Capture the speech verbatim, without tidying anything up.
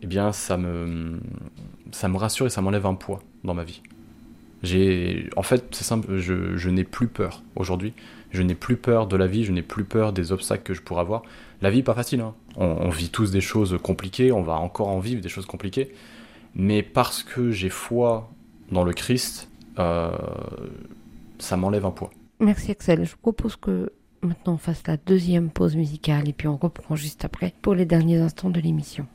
eh bien, ça me, ça me rassure et ça m'enlève un poids dans ma vie. J'ai, en fait, c'est simple, je, je n'ai plus peur aujourd'hui. Je n'ai plus peur de la vie, je n'ai plus peur des obstacles que je pourrais avoir. La vie n'est pas facile, hein. On, on vit tous des choses compliquées, on va encore en vivre des choses compliquées. Mais parce que j'ai foi dans le Christ, euh, ça m'enlève un poids. Merci Axel. Je vous propose que maintenant on fasse la deuxième pause musicale et puis on reprend juste après pour les derniers instants de l'émission.